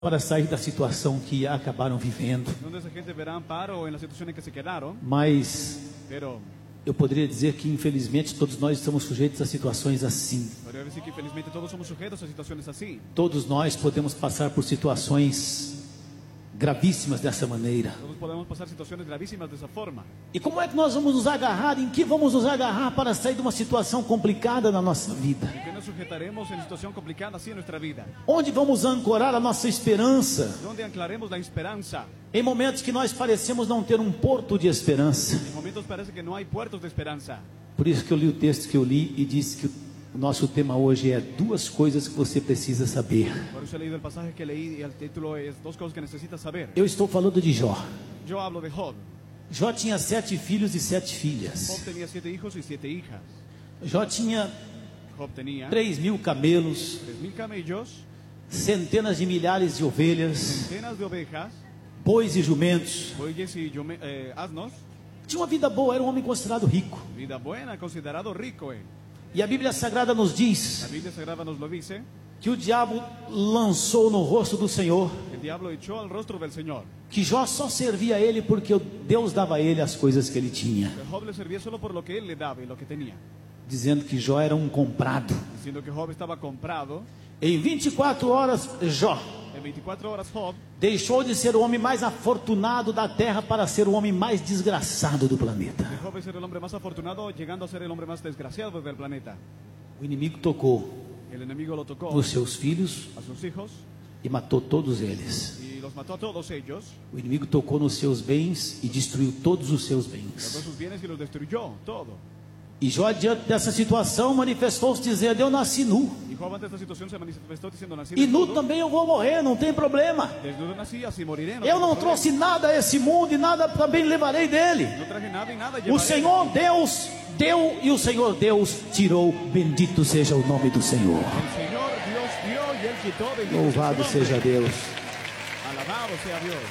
para sair da situação que acabaram vivendo. donde esa gente verá amparo en la situación en que se quedaron, Mas pero eu poderia dizer que infelizmente todos nós estamos sujeitos a situações assim. podría decir que infelizmente todos somos sujetos a situaciones así. Todos nós podemos passar por situações gravíssimas dessa maneira. Todos podemos pasar situaciones gravísimas de esa forma. E como é que nós vamos nos agarrar? Em que vamos nos agarrar para sair de uma situação complicada na nossa vida? ¿En qué nos sujetaremos en situación complicada así en nuestra vida? Onde vamos ancorar a nossa esperança? ¿Dónde anclaremos la esperanza? Em momentos que nós parecemos não ter um porto de esperança. En momentos parece que no hay puertos de esperanza. Por isso que eu li o texto que eu li e disse que o nosso tema hoje é duas coisas que você precisa saber. Por eso he leído el pasaje que leí y el título es dos cosas que necesitas saber. Eu estou falando de Jó. Yo hablo de Job. Jó tinha 7 filhos e 7 Job filhas. tenía 7 hijos y 7 hijas. Jó tinha Job tenía 3.000 camelos, 3,000 camellos, centenas de milhares de ovelhas, centenas de ovejas, bois e jumentos. bueyes y asnos. Tinha uma vida boa, era um homem considerado rico. Vida buena, considerado rico. E a Bíblia Sagrada nos La diz Biblia Sagrada nos lo dice. que o diabo lançou no rosto do Senhor El diablo echó al rostro del Señor. que Jó só servia a ele porque Deus daba a ele as coisas que ele tinha, Que Job le servía solo por lo que él le daba y lo que tenía. dizendo que Jó era um comprado. Diciendo que Job estaba comprado. Em 24 horas, Jó En 24 horas Job deixou de ser o homem mais afortunado da terra para ser o homem mais desgraçado do planeta. dejó de ser el hombre más afortunado, llegando a ser el hombre más desgraciado del planeta. O inimigo tocou El enemigo lo tocó nos seus filhos a sus hijos e matou todos eles. y los mató a todos ellos. O inimigo tocou nos seus bens e destruiu todos os seus Sacó bens. sus bienes y los destruyó, todo. E Jó, diante dessa situação, manifestou-se dizendo: eu nasci nu, Y Job ante esta situación se manifestó diciendo: nací e nu desnudo, também eu vou morrer, não tem problema. desnudo nací, así moriré. Eu não tengo problema. trouxe nada a esse mundo e nada também levarei dele. No traje nada y nada O llevaré. Senhor Deus deu e o Senhor Deus tirou. Bendito seja o nome do Senhor. El Señor Dios dio y él quitó. Bendito sea Louvado su nombre. seja Deus. Alabado sea Dios.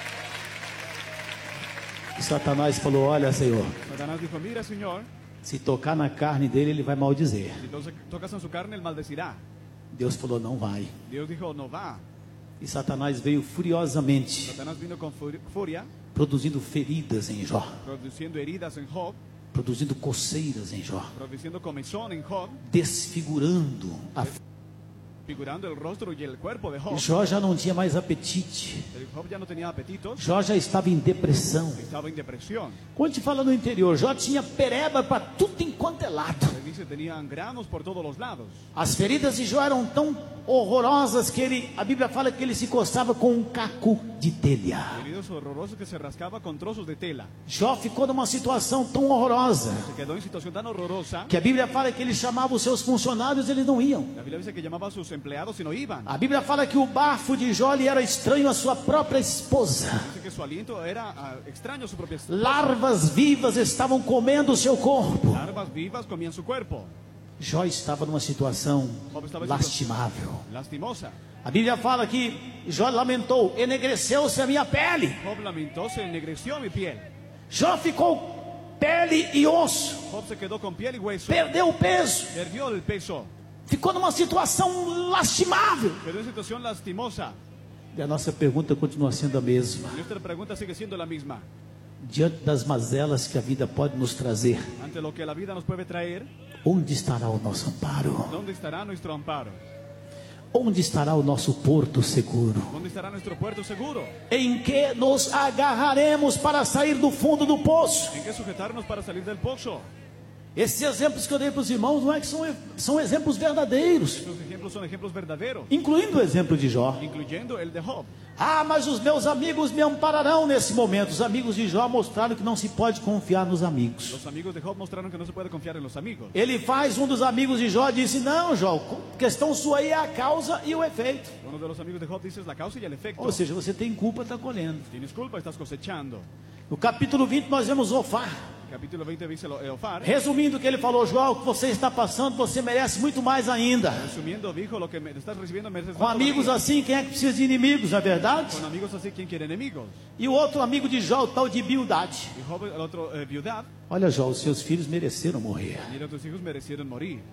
E Satanás falou: olha, Senhor, Satanás dijo: mira, Señor, se tocar na carne dele, ele vai maldizer. si tocas en su carne, él maldecirá. Deus falou: não vai. Dios dijo: no va. E Satanás veio furiosamente, Satanás vino con furia, produzindo feridas em Jó, produciendo heridas en Job, produzindo coceiras em Jó, produciendo comezón en Job, desfigurando a figurando el rostro y el cuerpo de Job. Jó já não tinha mais apetite. El Job ya no tenía apetitos, Jó já estava em depressão. estaba en depresión. Quando te fala no interior, Jó tinha pereba para tudo enquanto é lado. Se dice tenían granos por todos los lados. As feridas de Jó eram tão horrorosas que a Bíblia fala que ele se coçava com um caco de telha. Heridos horrorosos que se rascaba con trozos de tela. Jó ficou numa situação tão horrorosa Se quedó en situación tan horrorosa. que a Bíblia fala que ele chamava os seus funcionários e eles não iam. La Biblia dice que llamaba a sus empleados y no iban. A Bíblia fala que o bafo de Jó lhe era estranho à sua própria esposa. Dice que su aliento era extraño a su propia esposa. Larvas vivas estavam comendo o seu corpo. Larvas vivas comían su cuerpo. Jó estava numa situação Job estava em lastimável. Lastimosa. A Bíblia fala que Jó lamentou: enegreceu-se a minha pele. Job lamentó, se ennegreció mi piel. Jó ficou pele e osso, Job se quedó con piel y hueso. perdeu o peso, Perdió el peso. ficou numa situação lastimável. Quedó en situación lastimosa. E a nossa pergunta continua sendo a mesma: Nuestra pregunta sigue siendo la misma. diante das mazelas que a vida pode nos trazer, Ante lo que la vida nos puede traer, onde estará o nosso amparo? ¿dónde estará nuestro amparo? Onde estará o nosso porto seguro? ¿Dónde estará nuestro puerto seguro? Em que nos agarraremos para sair do fundo do poço? ¿En qué sujetarnos para salir del pozo? Esses exemplos que eu dei para os irmãos não é que são exemplos verdadeiros, Estos ejemplos son ejemplos verdaderos, incluindo o exemplo de Jó. incluyendo el de Job. Ah, mas os meus amigos me ampararão nesse momento. Os amigos de Jó mostraram que não se pode confiar nos amigos. Los amigos de Job mostraron que no se puede confiar en los amigos. Ele faz, um dos amigos de Jó disse: não, Jó, questão sua aí é a causa e o efeito. Uno de los amigos de Job dice es la causa y el efecto. Ou seja, você tem culpa, está colhendo. Tienes culpa, estás cosechando. No capítulo 20 nós vemos Ofar. Capítulo 20 dice Ofar. Resumindo o que ele falou: Jó, o que você está passando, você merece muito mais ainda. Resumiendo, dijo: lo que estás recibiendo mereces Com más amigos todavía. assim, quem é que precisa de inimigos, não é verdade? Con amigos así, ¿quién quiere enemigos? E o outro amigo de Jó, o tal de Bildad. Y Job, el otro, viudad. Olha, Jó, os seus filhos mereceram morrer. Mira, tus hijos merecieron morir.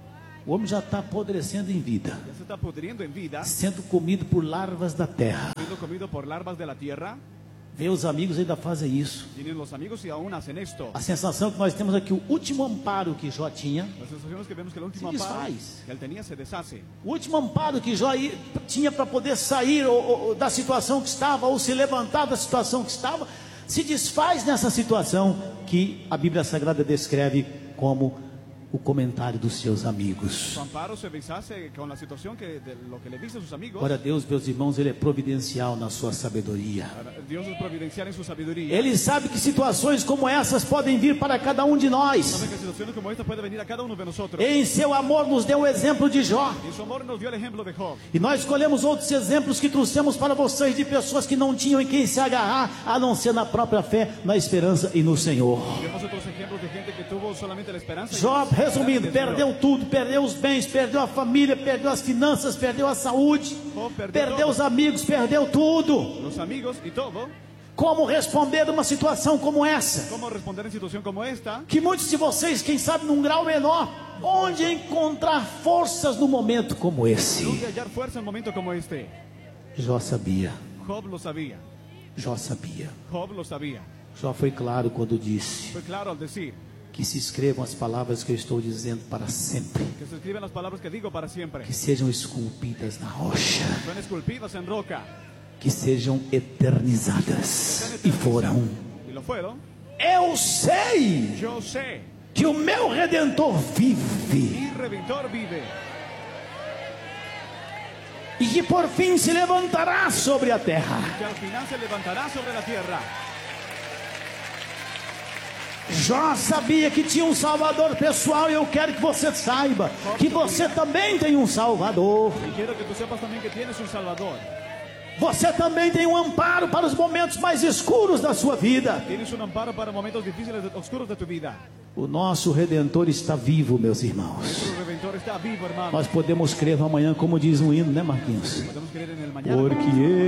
O homem já está apodrecendo em vida, Ya se está pudriendo en vida, sendo comido por larvas da terra. siendo comido por larvas de la tierra. Vê, os amigos ainda fazem isso. Vienen los amigos y aún hacen esto. A sensação que nós temos é que o último amparo que Jó tinha, La sensación es que vemos que el último Se amparo desfaz. que él tenía se deshace. o último amparo que Jó tinha para poder sair da situação que estava, ou se levantar da situação que estava, se desfaz nessa situação que a Bíblia Sagrada descreve como o comentário dos seus amigos. Su amparo se deshace con la situación de lo que le dice a sus amigos. Glória a Deus, meus irmãos, Ele é providencial na sua sabedoria. Dios es providencial en su sabiduría. Ele sabe que situações como essas podem vir para cada um de nós. Sabe que situaciones como esta puede venir a cada uno de nosotros. Em seu amor nos deu o exemplo de Jó. Y su amor nos dio el ejemplo de Job. E nós escolhemos outros exemplos que trouxemos para vocês de pessoas que não tinham em quem se agarrar, a não ser na própria fé, na esperança e no Senhor. Vemos otros ejemplos de gente que tuvo solamente la esperanza. Jó, resumindo, perdeu tudo, perdeu os bens, perdeu a família, perdeu as finanças, perdeu a saúde, perdeu os amigos, perdeu tudo. Los amigos y todo. Como responder uma situação como essa? ¿Cómo responder en situación como esta? Que muitos de vocês, quem sabe num grau menor, onde encontrar forças no momento como esse? Donde hallar fuerza en un momento como este. Jó sabia, Job lo sabía. Jó sabia. Job lo sabía. Jó foi claro quando disse Fue claro al decir que se escrevam as palavras que eu estou dizendo para sempre, que se escriben las palabras que digo para siempre. que sejam esculpidas na rocha, Son esculpidas en roca. que sejam eternizadas. E foram. Y lo fueron. Eu sei Yo sé. que o meu Redentor vive Mi Redentor vive. e que por fim se levantará sobre a terra. Que al final se levantará sobre la tierra. Jó sabia que tinha um Salvador pessoal, e eu quero que você saiba que você também tem um Salvador. Y quiero que tú sepas también que tienes un Salvador. Você também tem um amparo para os momentos mais escuros da sua vida. Tienes un amparo para momentos difíciles, oscuros de tu vida. O nosso Redentor está vivo, meus irmãos. Nuestro Redentor está vivo, hermano. Nós podemos crer no amanhã, como diz um hino, né, Marquinhos? Podemos creer en el mañana. Porque